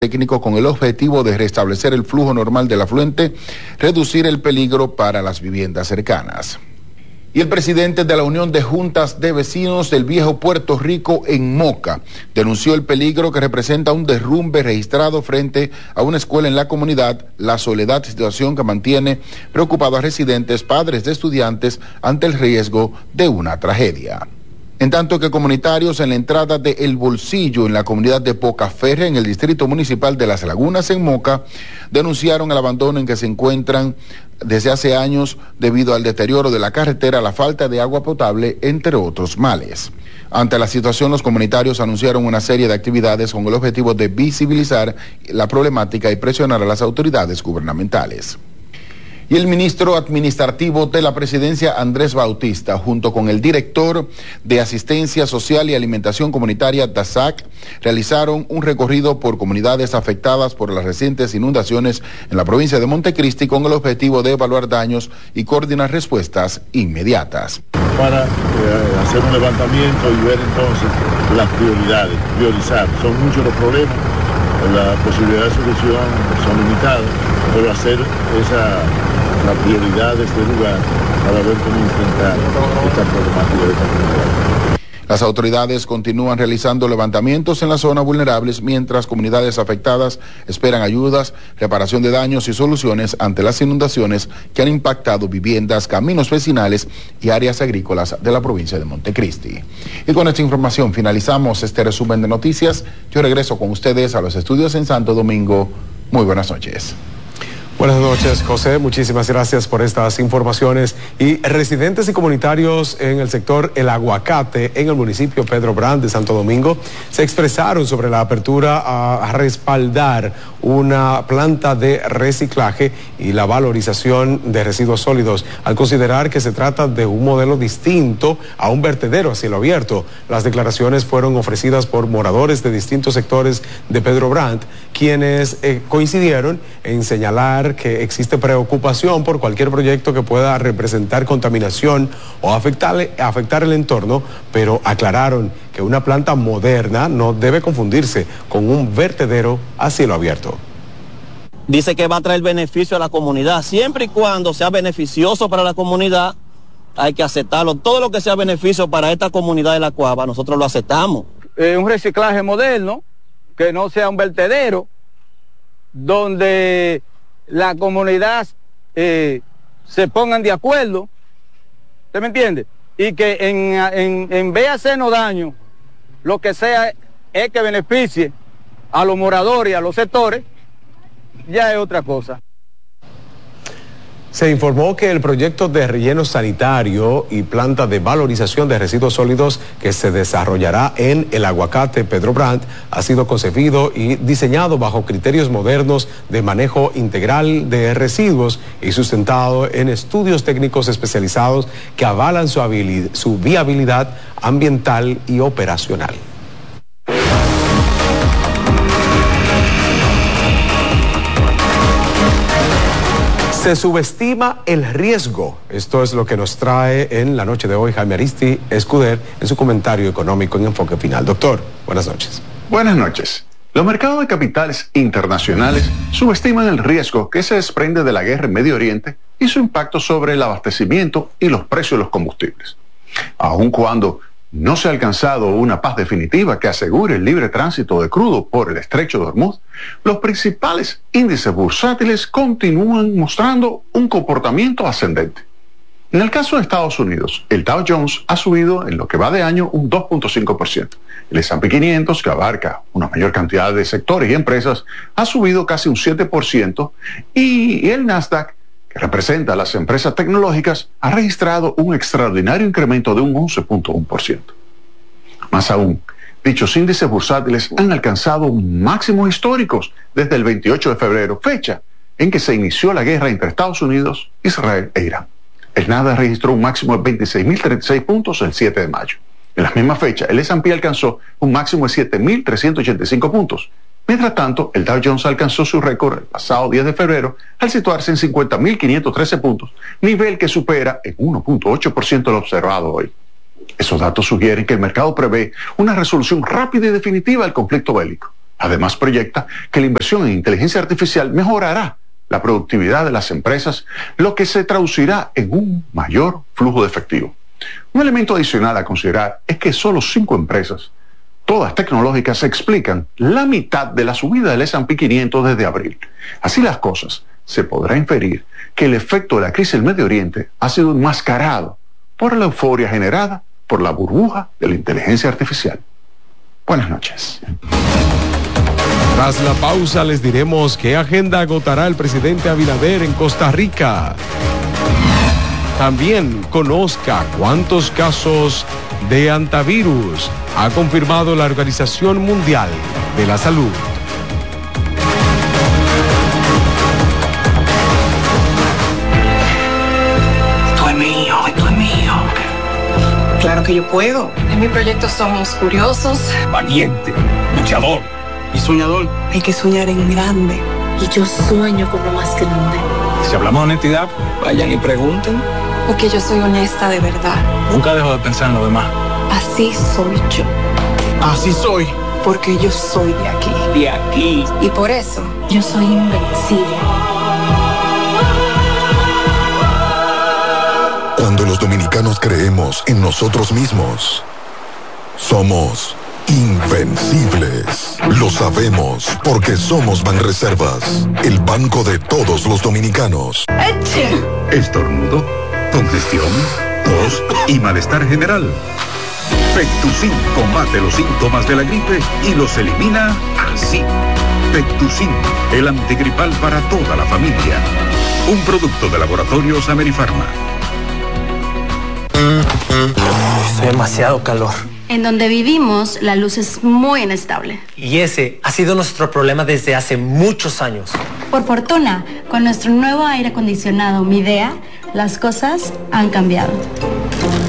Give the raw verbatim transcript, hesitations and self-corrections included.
técnico con el objetivo de restablecer el flujo normal del afluente, reducir el peligro para las viviendas cercanas. Y el presidente de la Unión de Juntas de Vecinos del Viejo Puerto Rico en Moca denunció el peligro que representa un derrumbe registrado frente a una escuela en la comunidad La Soledad, situación que mantiene preocupados a residentes, padres de estudiantes ante el riesgo de una tragedia. En tanto que comunitarios en la entrada de El Bolsillo, en la comunidad de Pocaferre, en el distrito municipal de Las Lagunas, en Moca, denunciaron el abandono en que se encuentran desde hace años debido al deterioro de la carretera, la falta de agua potable, entre otros males. Ante la situación, los comunitarios anunciaron una serie de actividades con el objetivo de visibilizar la problemática y presionar a las autoridades gubernamentales. Y el ministro administrativo de la presidencia, Andrés Bautista, junto con el director de Asistencia Social y Alimentación Comunitaria, D A S A C, realizaron un recorrido por comunidades afectadas por las recientes inundaciones en la provincia de Montecristi con el objetivo de evaluar daños y coordinar respuestas inmediatas. Para eh, hacer un levantamiento y ver entonces las prioridades, priorizar. Son muchos los problemas, las posibilidades de solución son limitadas, pero hacer esa... la prioridad de este lugar para ver cómo enfrentar esta problemática de esta comunidad. Las autoridades continúan realizando levantamientos en las zonas vulnerables mientras comunidades afectadas esperan ayudas, reparación de daños y soluciones ante las inundaciones que han impactado viviendas, caminos vecinales y áreas agrícolas de la provincia de Montecristi. Y con esta información finalizamos este resumen de noticias. Yo regreso con ustedes a los estudios en Santo Domingo. Muy buenas noches. Buenas noches, José. Muchísimas gracias por estas informaciones. Y residentes y comunitarios en el sector El Aguacate, en el municipio Pedro Brand de Santo Domingo, se expresaron sobre la apertura a respaldar una planta de reciclaje y la valorización de residuos sólidos, al considerar que se trata de un modelo distinto a un vertedero a cielo abierto. Las declaraciones fueron ofrecidas por moradores de distintos sectores de Pedro Brand, quienes eh, coincidieron en señalar que existe preocupación por cualquier proyecto que pueda representar contaminación o afectarle, afectar el entorno, pero aclararon que una planta moderna no debe confundirse con un vertedero a cielo abierto. Dice que va a traer beneficio a la comunidad, siempre y cuando sea beneficioso para la comunidad, hay que aceptarlo. Todo lo que sea beneficio para esta comunidad de La Cuava, nosotros lo aceptamos. Eh, un reciclaje moderno, que no sea un vertedero, donde la comunidad eh, se pongan de acuerdo, ¿usted me entiende? Y que en, en, en vez de hacernos daño, lo que sea es que beneficie a los moradores y a los sectores, ya es otra cosa. Se informó que el proyecto de relleno sanitario y planta de valorización de residuos sólidos que se desarrollará en El Aguacate Pedro Brand ha sido concebido y diseñado bajo criterios modernos de manejo integral de residuos y sustentado en estudios técnicos especializados que avalan su, habilidad, su viabilidad ambiental y operacional. Se subestima el riesgo. Esto es lo que nos trae en la noche de hoy Jaime Aristi Escuder en su comentario económico en Enfoque Final. Doctor, buenas noches. Buenas noches. Los mercados de capitales internacionales subestiman el riesgo que se desprende de la guerra en Medio Oriente y su impacto sobre el abastecimiento y los precios de los combustibles. Aun cuando no se ha alcanzado una paz definitiva que asegure el libre tránsito de crudo por el estrecho de Hormuz, los principales índices bursátiles continúan mostrando un comportamiento ascendente. En el caso de Estados Unidos, el Dow Jones ha subido en lo que va de año un dos punto cinco por ciento. El ese and pe quinientos, que abarca una mayor cantidad de sectores y empresas, ha subido casi un siete por ciento y el Nasdaq, que representa a las empresas tecnológicas, ha registrado un extraordinario incremento de un once punto uno por ciento. Más aún, dichos índices bursátiles han alcanzado máximos históricos desde el veintiocho de febrero, fecha en que se inició la guerra entre Estados Unidos, Israel e Irán. El Nasdaq registró un máximo de veintiséis mil treinta y seis puntos el siete de mayo. En la misma fecha, el ese and pe alcanzó un máximo de siete mil trescientos ochenta y cinco puntos. Mientras tanto, el Dow Jones alcanzó su récord el pasado diez de febrero al situarse en cincuenta mil quinientos trece puntos, nivel que supera en uno punto ocho por ciento lo observado hoy. Esos datos sugieren que el mercado prevé una resolución rápida y definitiva del conflicto bélico. Además, proyecta que la inversión en inteligencia artificial mejorará la productividad de las empresas, lo que se traducirá en un mayor flujo de efectivo. Un elemento adicional a considerar es que solo cinco empresas, todas tecnológicas, explican la mitad de la subida del ese and pe quinientos desde abril. Así las cosas, se podrá inferir que el efecto de la crisis del Medio Oriente ha sido enmascarado por la euforia generada por la burbuja de la inteligencia artificial. Buenas noches. Tras la pausa les diremos qué agenda agotará el presidente Abinader en Costa Rica. También conozca cuántos casos de antivirus ha confirmado la Organización Mundial de la Salud. Esto es mío, esto es mío. Claro que yo puedo. En mi proyecto somos curiosos, valiente, luchador y soñador. Hay que soñar en grande. Y yo sueño con lo más grande. Si hablamos de honestidad, vayan y pregunten. Porque yo soy honesta de verdad. Nunca dejo de pensar en lo demás. Así soy yo. Así soy. Porque yo soy de aquí. De aquí. Y por eso yo soy invencible. Cuando los dominicanos creemos en nosotros mismos, somos invencibles. Lo sabemos porque somos Banreservas, el banco de todos los dominicanos. ¡Eche! Estornudo, congestión, tos y malestar general. Pectusin combate los síntomas de la gripe y los elimina así. Pectusin, el antigripal para toda la familia. Un producto de Laboratorios Amerifarma. Hace demasiado calor. En donde vivimos, la luz es muy inestable. Y ese ha sido nuestro problema desde hace muchos años. Por fortuna, con nuestro nuevo aire acondicionado Midea, las cosas han cambiado.